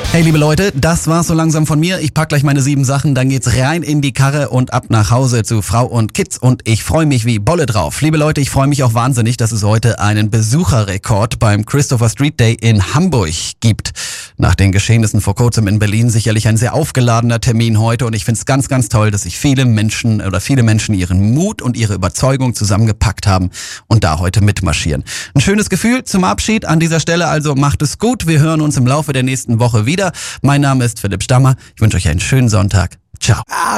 Hey liebe Leute, das war's so langsam von mir. Ich pack gleich meine 7 Sachen, dann geht's rein in die Karre und ab nach Hause zu Frau und Kids und ich freue mich wie Bolle drauf. Liebe Leute, ich freue mich auch wahnsinnig, dass es heute einen Besucherrekord beim Christopher Street Day in Hamburg gibt. Nach den Geschehnissen vor kurzem in Berlin sicherlich ein sehr aufgeladener Termin heute und ich find's ganz, ganz toll, dass sich viele Menschen ihren Mut und ihre Überzeugung zusammengepackt haben und da heute mitmarschieren. Ein schönes Gefühl zum Abschied an dieser Stelle, also macht es gut. Wir hören uns im Laufe der nächsten Woche wieder. Mein Name ist Philipp Stammer. Ich wünsche euch einen schönen Sonntag. Ciao.